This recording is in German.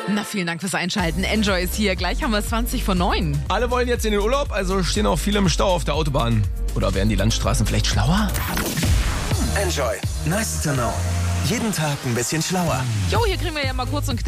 Na, vielen Dank fürs Einschalten. Enjoy ist hier. Gleich haben wir es 20:09. Alle wollen jetzt in den Urlaub, also stehen auch viele im Stau auf der Autobahn. Oder werden die Landstraßen vielleicht schlauer? Enjoy. Nice to know. Jeden Tag ein bisschen schlauer. Jo, hier kriegen wir ja mal kurz und